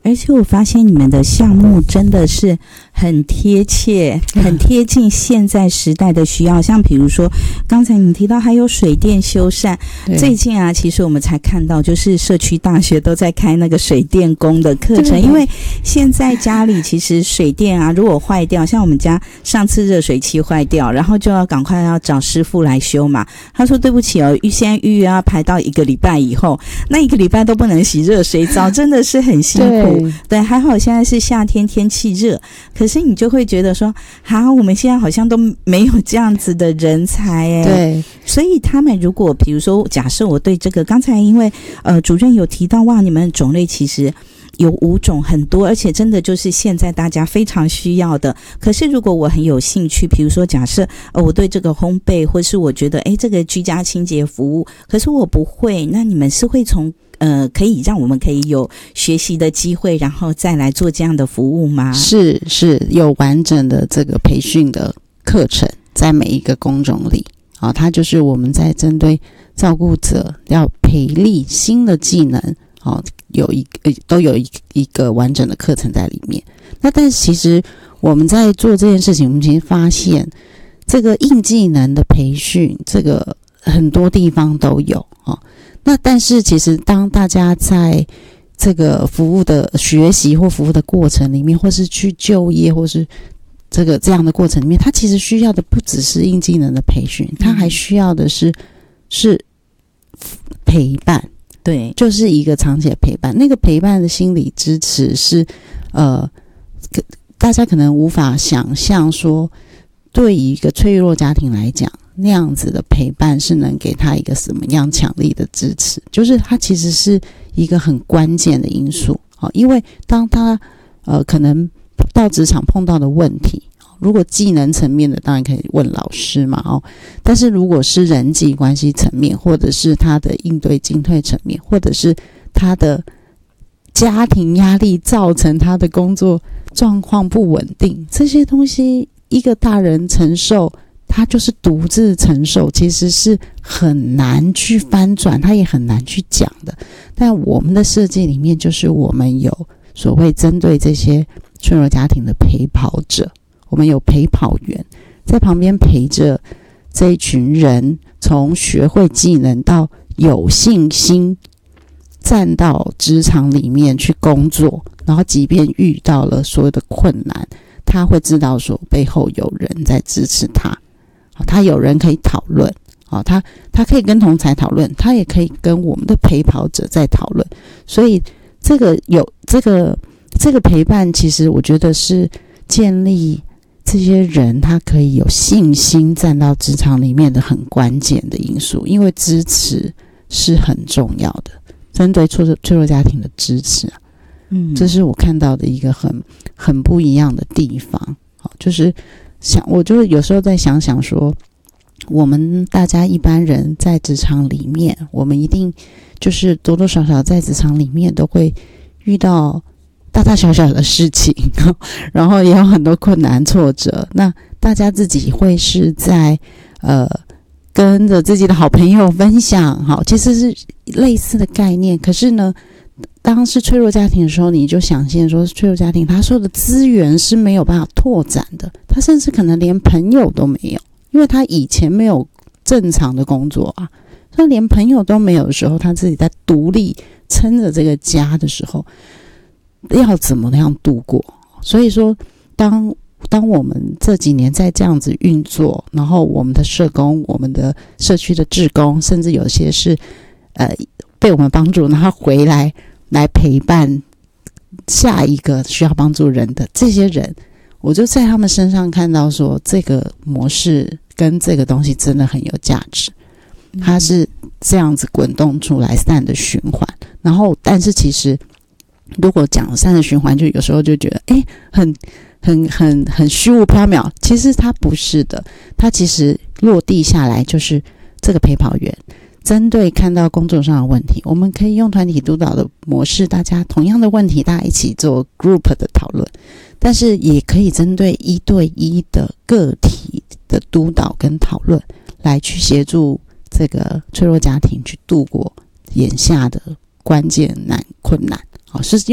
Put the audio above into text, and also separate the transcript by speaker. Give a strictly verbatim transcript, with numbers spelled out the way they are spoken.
Speaker 1: 而且我发现你们的项目真的是很贴切，很贴近现在时代的需要。像比如说，刚才你提到还有水电修缮，最近啊，其实我们才看到，就是社区大学都在开那个水电工的课程，因为现在家里其实水电啊，如果坏掉，像我们家上次热水器坏掉，然后就要赶快要找师傅来修嘛。他说对不起哦，预先预约要排到一个礼拜以后，那一个礼拜都不能洗热水澡，真的是很辛苦。对, 对，还好现在是夏天，天气热，可是你就会觉得说，哈，我们现在好像都没有这样子的人才哎。
Speaker 2: 对，
Speaker 1: 所以他们如果比如说，假设我对这个刚才因为呃主任有提到哇，你们种类其实有五种很多，而且真的就是现在大家非常需要的。可是如果我很有兴趣，比如说假设呃我对这个烘焙，或是我觉得诶这个居家清洁服务，可是我不会，那你们是会从呃可以让我们可以有学习的机会，然后再来做这样的服务吗？
Speaker 2: 是是有完整的这个培训的课程在每一个工种里啊，它就是我们在针对照顾者要培力新的技能啊，有一个都有一一个完整的课程在里面。那但是其实我们在做这件事情，我们其实发现这个硬技能的培训，这个很多地方都有啊。那但是其实当大家在这个服务的学习或服务的过程里面，或是去就业或是这个这样的过程里面，他其实需要的不只是硬技能的培训，他还需要的是是陪伴。
Speaker 1: 对，
Speaker 2: 就是一个长期的陪伴。那个陪伴的心理支持是呃大家可能无法想象说，对于一个脆弱家庭来讲，那样子的陪伴是能给他一个什么样强力的支持，就是它其实是一个很关键的因素。因为当他呃可能到职场碰到的问题，如果技能层面的当然可以问老师嘛，哦，但是如果是人际关系层面，或者是他的应对进退层面，或者是他的家庭压力造成他的工作状况不稳定，这些东西一个大人承受，他就是独自承受，其实是很难去翻转，他也很难去讲的。但我们的设计里面，就是我们有所谓针对这些脆弱家庭的陪跑者，我们有陪跑员在旁边陪着这一群人，从学会技能到有信心站到职场里面去工作，然后即便遇到了所有的困难，他会知道说背后有人在支持他，他有人可以讨论，他他可以跟同侪讨论，他也可以跟我们的陪跑者在讨论。所以这个有这个这个陪伴，其实我觉得是建立这些人他可以有信心站到职场里面的很关键的因素，因为支持是很重要的，针对脆弱脆弱家庭的支持，嗯，这是我看到的一个很很不一样的地方。好，就是想，我就有时候在想想说，我们大家一般人在职场里面，我们一定就是多多少少在职场里面都会遇到大大小小的事情，然后也有很多困难挫折。那大家自己会是在呃跟着自己的好朋友分享，好，其实是类似的概念。可是呢，当是脆弱家庭的时候，你就想象说，脆弱家庭他说的资源是没有办法拓展的，他甚至可能连朋友都没有，因为他以前没有正常的工作啊，他连朋友都没有的时候，他自己在独立撑着这个家的时候，要怎么样度过？所以说当当我们这几年在这样子运作，然后我们的社工，我们的社区的志工，甚至有些是呃被我们帮助，然后回来来陪伴下一个需要帮助人的这些人，我就在他们身上看到说，这个模式跟这个东西真的很有价值，它是这样子滚动出来善的循环。然后但是其实如果讲善的循环，就有时候就觉得诶很很很很虚无缥缈，其实它不是的，它其实落地下来就是这个陪跑员针对看到工作上的问题，我们可以用团体督导的模式，大家同样的问题大家一起做 group 的讨论，但是也可以针对一对一的个体的督导跟讨论，来去协助这个脆弱家庭去度过眼下的关键难困难。好，是